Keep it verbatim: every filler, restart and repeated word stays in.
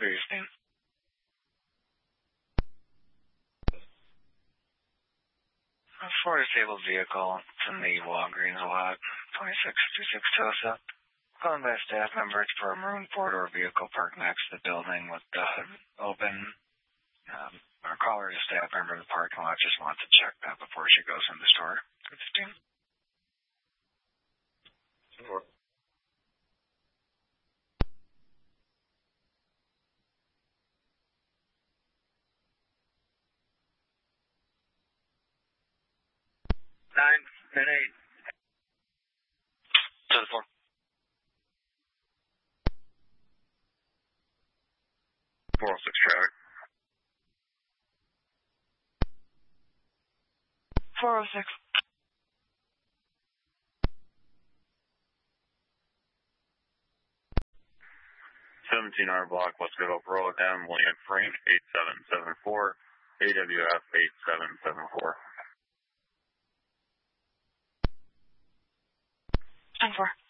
Good evening. A four disabled vehicle from the Walgreens lot, twenty-six two six Tosa. Calling by a staff member for a maroon four-door vehicle parked next to the building with the hood open. Um, our caller is a staff member of the parking lot, just wants to check that before she goes in the store. fifteen. Four. Nine and eight. To the floor. four oh six traffic. four oh six. seventeen R block, West Good Hope Road, Emily and Frank, eight seven seven four, A W F eight seven seven four. ten four.